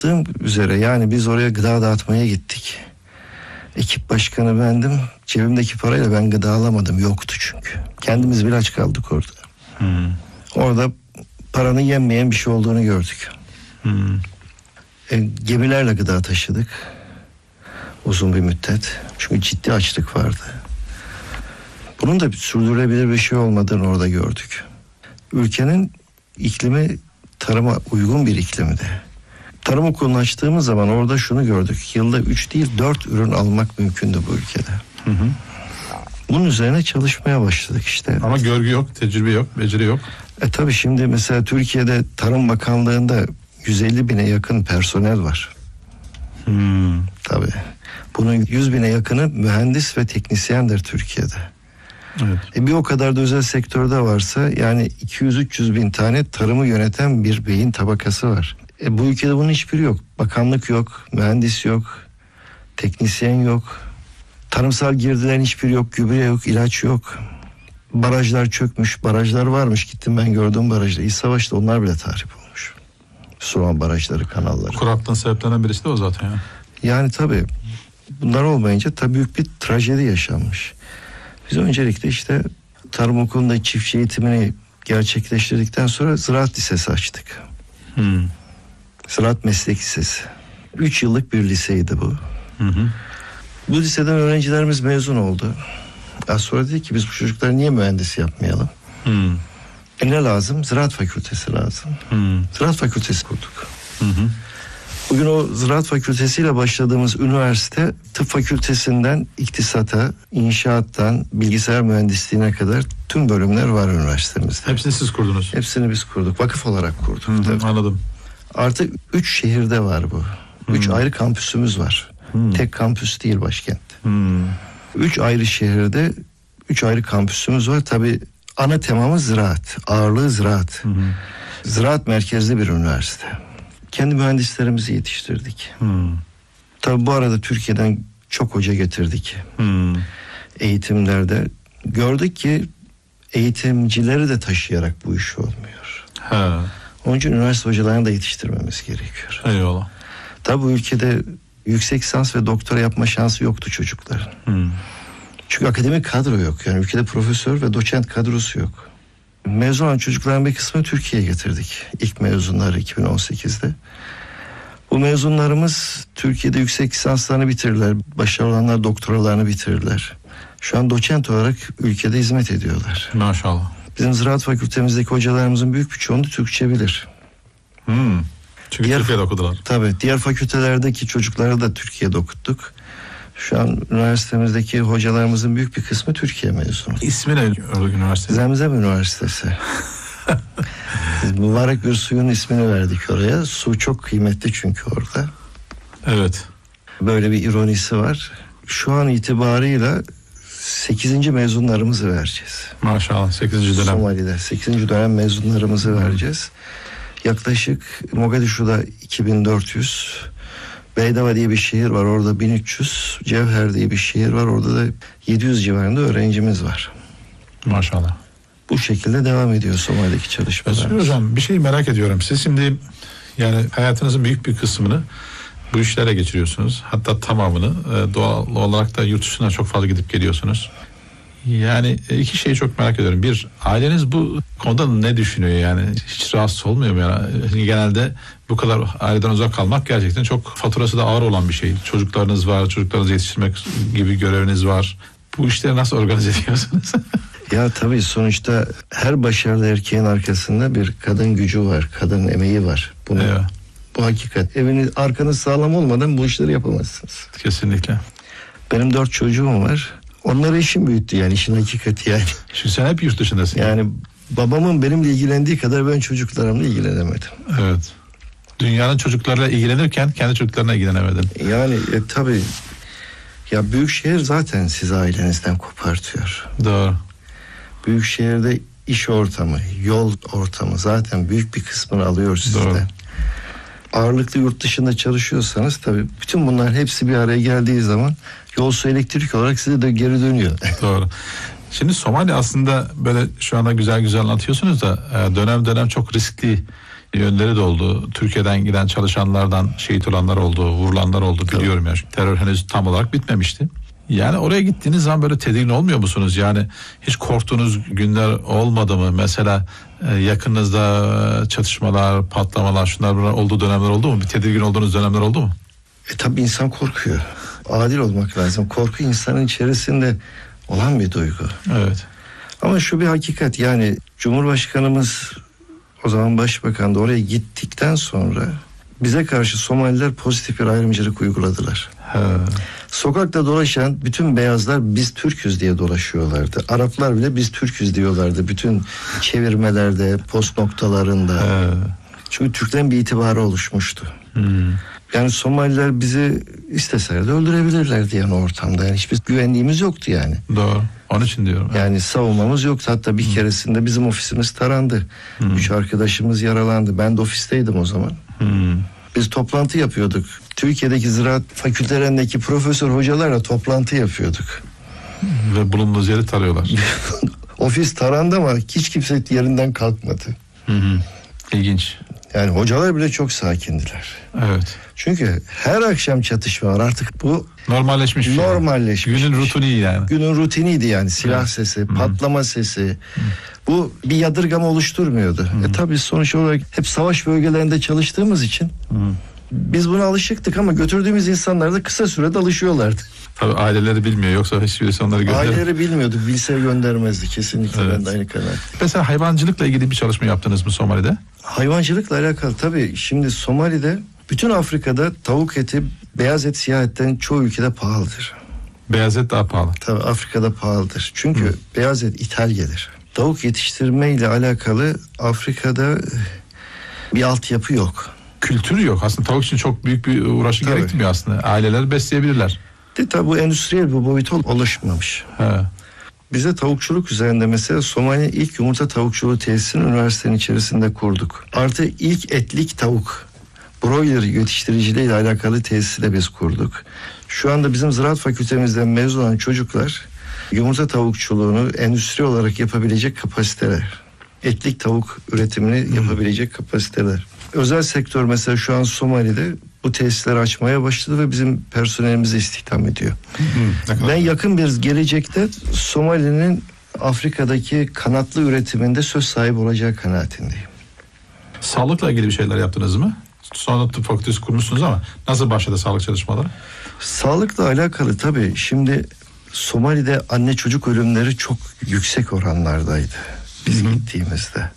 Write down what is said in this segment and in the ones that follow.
üzere yani biz oraya gıda dağıtmaya gittik. Ekip başkanı bendim. Cebimdeki parayla ben gıda alamadım. Yoktu çünkü. Kendimiz bir aç kaldık orada. Orada paranın yenmeyen bir şey olduğunu gördük. Gemilerle gıda taşıdık. Uzun bir müddet. Çünkü ciddi açlık vardı. Bunun da sürdürülebilir bir şey olmadığını orada gördük. Ülkenin iklimi tarıma uygun bir iklimdi. Tarım okulunu açtığımız zaman orada şunu gördük. Yılda 3 değil 4 ürün almak mümkündü bu ülkede. Bunun üzerine çalışmaya başladık işte. Ama görgü yok, tecrübe yok, beceri yok. Tabii şimdi mesela Türkiye'de Tarım Bakanlığı'nda 150 bine yakın personel var. Tabii. Bunun 100 bine yakını mühendis ve teknisyendir Türkiye'de. Evet. Bir o kadar da özel sektörde varsa yani 200-300 bin tane tarımı yöneten bir beyin tabakası var. Bu ülkede bunun hiçbiri yok. Bakanlık yok, mühendis yok, teknisyen yok. Tarımsal girdilerin hiçbiri yok, gübre yok, ilaç yok. Barajlar çökmüş, barajlar varmış. Gittim ben gördüm barajda. İç Savaş'ta onlar bile tahrip olmuş. Müslüman barajları, kanalları. Kuraklığın sebeplerinden birisi de o zaten ya. Yani tabii bunlar olmayınca tabii büyük bir trajedi yaşanmış. Biz öncelikle işte tarım okulunda çiftçi eğitimini gerçekleştirdikten sonra ziraat lisesi açtık. Ziraat meslek lisesi. 3 yıllık bir liseydi bu. Bu liseden öğrencilerimiz mezun oldu. Sonra dedik ki biz bu çocukları niye mühendis yapmayalım? Ne lazım? Ziraat fakültesi lazım. Ziraat fakültesi kurduk. Bugün o ziraat fakültesiyle başladığımız üniversite tıp fakültesinden iktisata, inşaattan bilgisayar mühendisliğine kadar tüm bölümler var üniversitemizde. Hepsini siz kurdunuz. Hepsini biz kurduk. Vakıf olarak kurduk. Anladım. Artık 3 şehirde var bu. 3 ayrı kampüsümüz var. Tek kampüs değil başkentte. 3 ayrı şehirde 3 ayrı kampüsümüz var. Tabii ana temamız ziraat. Ağırlığı ziraat. Ziraat merkezli bir üniversite. Kendi mühendislerimizi yetiştirdik. Tabii bu arada Türkiye'den çok hoca getirdik. Eğitimlerde. Gördük ki eğitimcileri de taşıyarak bu iş olmuyor. Onun için üniversite hocalarını da yetiştirmemiz gerekiyor. Eyvallah. Tabii bu ülkede yüksek lisans ve doktora yapma şansı yoktu çocukların. Çünkü akademik kadro yok. Yani ülkede profesör ve doçent kadrosu yok. Mezun olan çocukların bir kısmını Türkiye'ye getirdik. İlk mezunları 2018'de. Bu mezunlarımız Türkiye'de yüksek lisanslarını bitirdiler. Başarılı olanlar doktoralarını bitirdiler. Şu an doçent olarak ülkede hizmet ediyorlar. Maşallah. Bizim ziraat fakültemizdeki hocalarımızın büyük bir çoğunluğu Türkçe bilir. Çünkü Türkiye'de okudular. Tabii. Diğer fakültelerdeki çocukları da Türkiye'de okuttuk. Şu an üniversitemizdeki hocalarımızın büyük bir kısmı Türkiye mezunu. İsmi ne üniversite? Zemzem Üniversitesi. Mübarek bir suyun ismini verdik oraya. Su çok kıymetli çünkü orada. Evet. Böyle bir ironisi var. Şu an itibarıyla 8. mezunlarımızı vereceğiz. Maşallah 8. dönem. Somali'de 8. dönem mezunlarımızı vereceğiz. Yaklaşık Mogadishu'da 2400, Beydava diye bir şehir var, orada 1300, Cevher diye bir şehir var, orada da 700 civarında öğrencimiz var. Maşallah. Bu şekilde devam ediyor Somali'deki çalışmalar. Hocam bir şey merak ediyorum. Siz şimdi yani hayatınızın büyük bir kısmını bu işlere geçiriyorsunuz. Hatta tamamını doğal olarak da yurt dışına çok fazla gidip geliyorsunuz. Yani iki şeyi çok merak ediyorum. Bir, aileniz bu konuda ne düşünüyor yani? Hiç rahatsız olmuyor mu yani? Genelde bu kadar aileden uzak kalmak gerçekten çok faturası da ağır olan bir şey. Çocuklarınız var, çocuklarınızı yetiştirmek gibi göreviniz var. Bu işleri nasıl organize ediyorsunuz? Ya tabii sonuçta her başarılı erkeğin arkasında bir kadın gücü var, kadın emeği var. Bunu, evet. Bu hakikat. Eviniz, arkanız sağlam olmadan bu işleri yapamazsınız. Kesinlikle. Benim 4 çocuğum var. Onları eşim büyüttü yani işin hakikati yani. Şimdi sen hep yurt dışındasın. Yani babamın benimle ilgilendiği kadar ben çocuklarımla ilgilenemedim. Evet. Dünyanın çocuklarla ilgilenirken kendi çocuklarına ilgilenemedin. Yani tabii ya büyük şehir zaten sizi ailenizden kopartıyor. Doğru. Büyük şehirde iş ortamı, yol ortamı zaten büyük bir kısmını alıyor sizden. Doğru. Ağırlıklı yurt dışında çalışıyorsanız tabii bütün bunlar hepsi bir araya geldiği zaman yol su elektrik olarak size de geri dönüyor. Doğru. Şimdi Somali aslında böyle şu anda güzel güzel anlatıyorsunuz da dönem dönem çok riskli yönleri de oldu. Türkiye'den giden çalışanlardan şehit olanlar oldu, vurulanlar oldu biliyorum ya. Terör henüz tam olarak bitmemişti. Yani oraya gittiğiniz zaman böyle tedirgin olmuyor musunuz? Yani hiç korktuğunuz günler olmadı mı? Mesela yakınınızda çatışmalar, patlamalar, şunlar bunlar olduğu dönemler oldu mu? Bir tedirgin olduğunuz dönemler oldu mu? Tabii insan korkuyor. Adil olmak lazım. Korku insanın içerisinde olan bir duygu. Evet. Ama şu bir hakikat, yani Cumhurbaşkanımız, o zaman Başbakan da oraya gittikten sonra bize karşı Somaliler pozitif bir ayrımcılık uyguladılar. He. Sokakta dolaşan bütün beyazlar biz Türk'üz diye dolaşıyorlardı. Araplar bile biz Türk'üz diyorlardı. Bütün çevirmelerde, post noktalarında. He. Çünkü Türklerin bir itibarı oluşmuştu. Hmm. Yani Somaliler bizi isteselerdi öldürebilirlerdi yani ortamda. Yani hiçbir güvenliğimiz yoktu yani. Doğru. Onun için diyorum. Yani savunmamız yoktu. Hatta bir keresinde bizim ofisimiz tarandı. 3 arkadaşımız yaralandı. Ben de ofisteydim o zaman. Biz toplantı yapıyorduk. Türkiye'deki ziraat fakültelerindeki profesör hocalarla toplantı yapıyorduk. Ve bulunduğunuz yeri tarıyorlar. Ofis tarandı ama hiç kimse yerinden kalkmadı. İlginç. Yani hocalar bile çok sakindiler. Evet. Çünkü her akşam çatışma var. Artık bu Normalleşmiş. normalleşmiş. Günün rutini yani. Günün rutiniydi yani. Silah sesi, patlama sesi. Bu bir yadırgama oluşturmuyordu. Tabii sonuç olarak hep savaş bölgelerinde çalıştığımız için biz buna alışıktık ama götürdüğümüz insanlar da kısa sürede alışıyorlardı. Tabii aileleri bilmiyor, yoksa hiçbirisi onları gönderir. Aileleri bilmiyorduk, bilse göndermezdi kesinlikle. Evet. Ben de aynı kanaat. Mesela hayvancılıkla ilgili bir çalışma yaptınız mı Somali'de? Hayvancılıkla alakalı tabii şimdi Somali'de, bütün Afrika'da tavuk eti, beyaz et, siyah etten çoğu ülkede pahalıdır. Beyaz et daha pahalı. Tabii Afrika'da pahalıdır. Çünkü beyaz et ithal gelir. Tavuk yetiştirme ile alakalı Afrika'da bir altyapı yok. Kültürü yok. Aslında tavuk için çok büyük bir uğraşı Tabii. gerektirmiyor aslında. Aileler besleyebilirler. Tabii bu endüstriyel bir boyuta oluşmamış. He. Bize tavukçuluk üzerinde mesela Somali ilk yumurta tavukçuluğu tesisini üniversitenin içerisinde kurduk. Artı ilk etlik tavuk, broiler yetiştiriciliği ile alakalı tesisi de biz kurduk. Şu anda bizim ziraat fakültemizden mezun olan çocuklar yumurta tavukçuluğunu endüstri olarak yapabilecek kapasiteler. Etlik tavuk üretimini yapabilecek kapasiteler. Özel sektör mesela şu an Somali'de bu tesisleri açmaya başladı ve bizim personelimizi istihdam ediyor. Ben yakın bir gelecekte Somali'nin Afrika'daki kanatlı üretiminde söz sahibi olacağı kanaatindeyim. Sağlıkla ilgili bir şeyler yaptınız mı? Sonra tıp fakültesi kurmuşsunuz ama nasıl başladı sağlık çalışmaları? Sağlıkla alakalı tabii şimdi Somali'de anne çocuk ölümleri çok yüksek oranlardaydı biz gittiğimizde.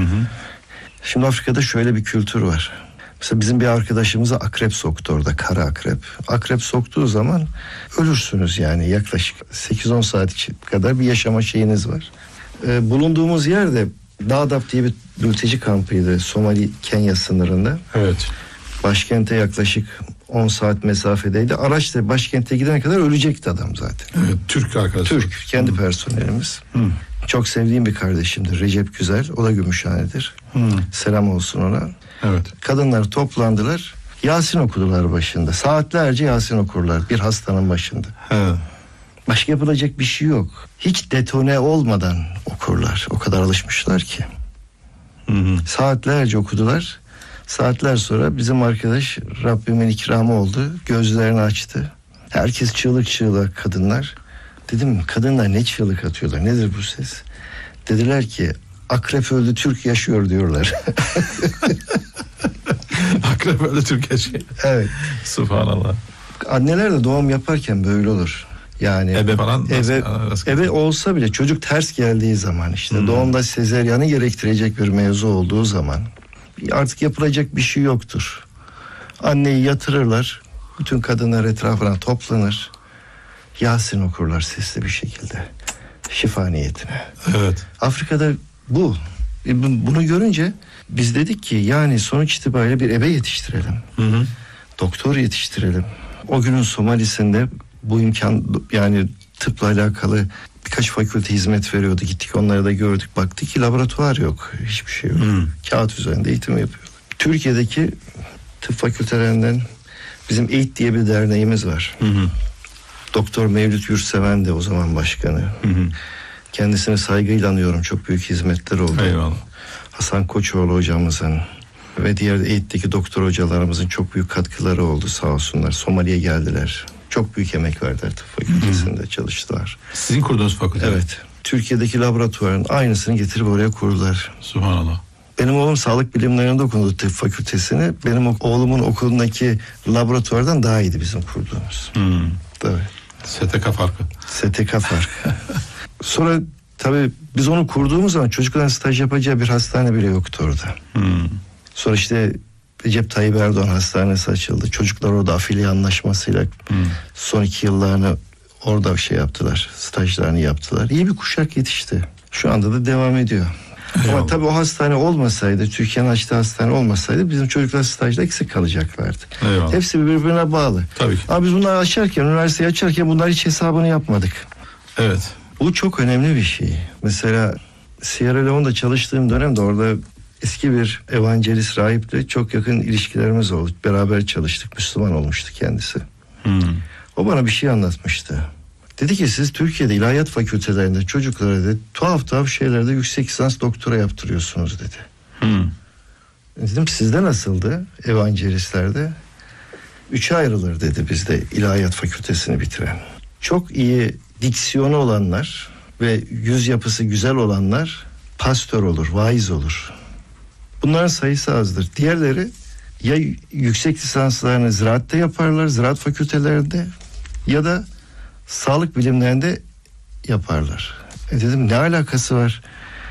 Şimdi Afrika'da şöyle bir kültür var. Mesela bizim bir arkadaşımıza akrep soktu orada, kara akrep. Akrep soktuğu zaman ölürsünüz yani, yaklaşık 8-10 saat kadar bir yaşama şeyiniz var. Bulunduğumuz yerde Dadaab diye bir mülteci kampıydı Somali Kenya sınırında. Evet. Başkente yaklaşık 10 saat mesafedeydi. Araçla başkente gidene kadar ölecekti adam zaten. Evet, Türk arkadaş. Türk, kendi personelimiz. Çok sevdiğim bir kardeşimdir, Recep Güzel. O da Gümüşhane'dir. Selam olsun ona. Evet. Kadınlar toplandılar. Yasin okudular başında. Saatlerce Yasin okurlar bir hastanın başında. He. Başka yapılacak bir şey yok. Hiç detone olmadan okurlar. O kadar alışmışlar ki. Saatlerce okudular. Saatler sonra bizim arkadaş, Rabbimin ikramı oldu. Gözlerini açtı. Herkes çığlık çığlık, kadınlar. Dedim, kadınlar ne çığlık atıyorlar? Nedir bu ses? Dediler ki akrep öldü, Türk yaşıyor diyorlar. Akrep öyle Türk yaşıyor. Evet. Subhanallah. Anneler de doğum yaparken böyle olur. Yani Ebe falan ebe olsa bile çocuk ters geldiği zaman, işte doğumda sezeryanı gerektirecek bir mevzu olduğu zaman artık yapılacak bir şey yoktur. Anneyi yatırırlar. Bütün kadınlar etrafına toplanır. Yasin okurlar sesli bir şekilde. Şifa niyetine. Evet. Afrika'da bu. Bunu görünce biz dedik ki yani sonuç itibariyle bir ebe yetiştirelim. Doktor yetiştirelim. O günün Somali'sinde bu imkan, yani tıpla alakalı birkaç fakülte hizmet veriyordu. Gittik onları da gördük. Baktık ki laboratuvar yok. Hiçbir şey yok. Kağıt üzerinde eğitim yapıyor. Türkiye'deki tıp fakültelerinden bizim EİT diye bir derneğimiz var. Doktor Mevlüt Yurtseven de o zaman başkanı. Kendisine saygıyla anıyorum. Çok büyük hizmetler oldu. Eyvallah. Hasan Koçoğlu hocamızın, Ve diğer eğitteki doktor hocalarımızın çok büyük katkıları oldu sağ olsunlar. Somali'ye geldiler. Çok büyük emek verdiler, tıp fakültesinde çalıştılar. Sizin kurduğunuz fakülte? Evet. Türkiye'deki laboratuvarın aynısını getirip oraya kurdular. Subhanallah. Benim oğlum sağlık bilimlerinde okudu tıp fakültesini. Benim oğlumun okulundaki laboratuvardan daha iyiydi bizim kurduğumuz. Tabii. STK farkı. STK farkı. Sonra tabii biz onu kurduğumuz zaman çocukların staj yapacağı bir hastane bile yoktu orada. Sonra işte Recep Tayyip Erdoğan Hastanesi açıldı. Çocuklar orada afiliye anlaşmasıyla son 2 yıllarını orada yaptılar. Stajlarını yaptılar. İyi bir kuşak yetişti. Şu anda da devam ediyor. Ama tabii o hastane olmasaydı, Türkiye'nin açtığı hastane olmasaydı bizim çocuklar stajda eksik kalacaklardı. Eyvallah. Hepsi birbirine bağlı. Tabii ki. Ama biz bunları açarken, üniversiteyi açarken bunlar hiç hesabını yapmadık. Evet. Bu çok önemli bir şey. Mesela Sierra Leone'da çalıştığım dönemde orada eski bir evangelist rahiple çok yakın ilişkilerimiz oldu. Beraber çalıştık. Müslüman olmuştu kendisi. O bana bir şey anlatmıştı. Dedi ki siz Türkiye'de ilahiyat fakültelerinde çocuklara dedi, tuhaf şeylerde yüksek lisans doktora yaptırıyorsunuz dedi. Dedim sizde nasıldı evangelistlerde? 3'e ayrılır dedi bizde ilahiyat fakültesini bitiren. Çok iyi diksiyonu olanlar ve yüz yapısı güzel olanlar pastör olur, vaiz olur. Bunların sayısı azdır. Diğerleri ya yüksek lisanslarını ziraatte yaparlar, ziraat fakültelerinde ya da sağlık bilimlerinde yaparlar. Dedim ne alakası var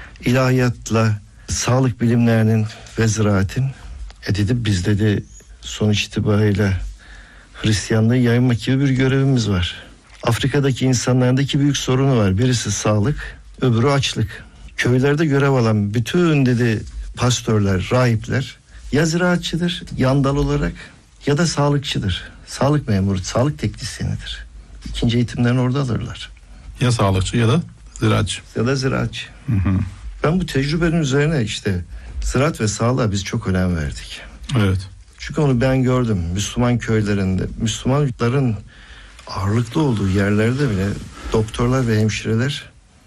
ilahiyatla sağlık bilimlerinin ve ziraatin? Dedi biz dedi sonuç itibariyle Hristiyanlığı yaymak gibi bir görevimiz var. Afrika'daki insanların da 2 büyük sorunu var. Birisi sağlık, öbürü açlık. Köylerde görev alan bütün dedi pastörler, rahipler ya ziraatçıdır yan dal olarak ya da sağlıkçıdır. Sağlık memuru, sağlık teknisyenidir. 2. eğitimlerini orada alırlar. Ya sağlıkçı ya da ziraatçı. Ya da ziraatçı. Ben bu tecrübenin üzerine işte ziraat ve sağlığa biz çok önem verdik. Evet. Çünkü onu ben gördüm. Müslüman köylerinde, Müslümanların ağırlıklı olduğu yerlerde bile doktorlar ve hemşireler,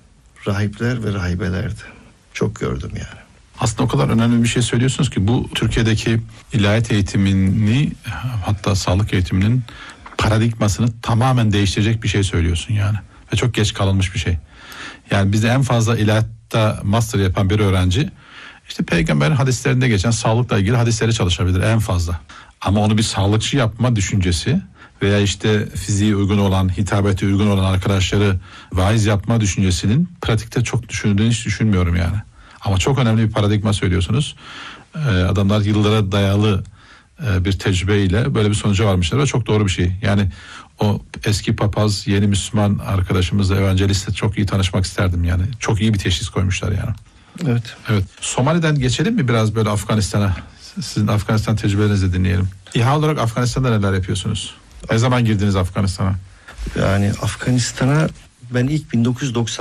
rahipler ve rahibelerdi. Çok gördüm yani. Aslında o kadar önemli bir şey söylüyorsunuz ki bu Türkiye'deki ilahiyat eğitimini hatta sağlık eğitiminin paradigmasını tamamen değiştirecek bir şey söylüyorsun yani. Ve çok geç kalınmış bir şey. Yani bizde en fazla ilahiyatta master yapan bir öğrenci işte peygamberin hadislerinde geçen sağlıkla ilgili hadisleri çalışabilir en fazla. Ama onu bir sağlıkçı yapma düşüncesi veya işte fiziği uygun olan, hitabeti uygun olan arkadaşları vaiz yapma düşüncesinin pratikte çok düşünüldüğünü hiç düşünmüyorum yani. Ama çok önemli bir paradigma söylüyorsunuz. Adamlar yıllara dayalı bir tecrübeyle böyle bir sonuca varmışlar ve çok doğru bir şey. Yani o eski papaz, yeni Müslüman arkadaşımızla, evangelistle çok iyi tanışmak isterdim yani. Çok iyi bir teşhis koymuşlar yani. Evet. Evet. Somali'den geçelim mi biraz böyle Afganistan'a? Sizin Afganistan tecrübelerinizi dinleyelim. İHA olarak Afganistan'da neler yapıyorsunuz? Ne zaman girdiniz Afganistan'a? Yani Afganistan'a ben ilk 1990